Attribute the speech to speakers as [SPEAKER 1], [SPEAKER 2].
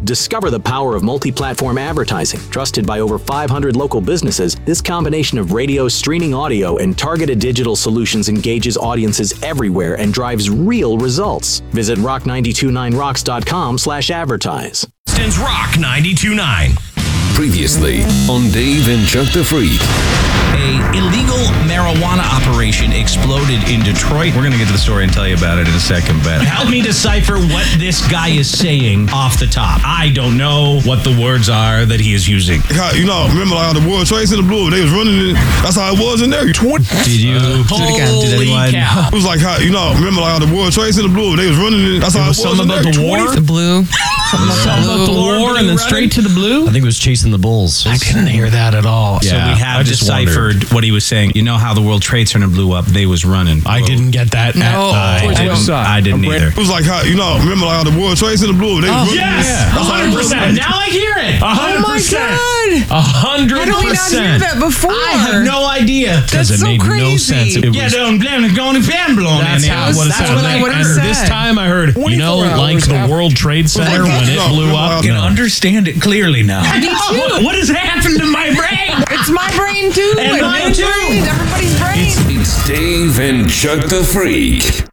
[SPEAKER 1] Discover the power of multi-platform advertising. Trusted by over 500 local businesses, this combination of radio, streaming audio, and targeted digital solutions engages audiences everywhere and drives real results. Visit rock929rocks.com/advertise.
[SPEAKER 2] Rock 92.9.
[SPEAKER 3] Previously on Dave and Chuck the Freak.
[SPEAKER 2] A illegal marijuana operation exploded in Detroit. We're going to get to the story and tell you about it in a second, but help me decipher what this guy is saying off the top. I don't know what the words are that he is using.
[SPEAKER 4] Remember like the World Trade Center blew up, they was running it. That's how it was in there.
[SPEAKER 2] Did you?
[SPEAKER 5] Holy cow.
[SPEAKER 4] It was like how, remember like the World Trade Center blew up, they was running it. That's how it was
[SPEAKER 2] something
[SPEAKER 4] in
[SPEAKER 2] about
[SPEAKER 4] there.
[SPEAKER 2] the war?
[SPEAKER 5] The blue.
[SPEAKER 2] Something about the war and then straight to the blue?
[SPEAKER 6] I think it was chasing the bulls.
[SPEAKER 2] I didn't hear that at all.
[SPEAKER 6] Yeah,
[SPEAKER 2] so we have
[SPEAKER 6] I just
[SPEAKER 2] deciphered what he was saying. You know how the World Trade Center blew up? They was running.
[SPEAKER 6] I didn't get that.
[SPEAKER 2] I didn't either.
[SPEAKER 4] It was like how, remember like the World Trade Center blew up, they was running
[SPEAKER 2] Yes!
[SPEAKER 4] it. That's how it was in
[SPEAKER 2] 100%.
[SPEAKER 4] there.
[SPEAKER 2] Now I hear it. 100%.
[SPEAKER 5] Oh my God.
[SPEAKER 2] 100%.
[SPEAKER 5] How did we not hear that before?
[SPEAKER 2] I have no idea.
[SPEAKER 5] That's
[SPEAKER 6] it
[SPEAKER 5] so
[SPEAKER 6] made
[SPEAKER 5] crazy.
[SPEAKER 6] no sense. It
[SPEAKER 2] Yeah,
[SPEAKER 6] was,
[SPEAKER 2] going to fan blown.
[SPEAKER 6] that's what I would have
[SPEAKER 5] said.
[SPEAKER 6] This time I heard, like the World Trade Center when it blew up.
[SPEAKER 2] I can understand it clearly now.
[SPEAKER 5] Me too.
[SPEAKER 2] What has happened to my brain?
[SPEAKER 5] It's my brain too.
[SPEAKER 2] And mine
[SPEAKER 5] your
[SPEAKER 2] too.
[SPEAKER 5] brain, everybody's brain.
[SPEAKER 3] It's Dave and Chuck the Freak.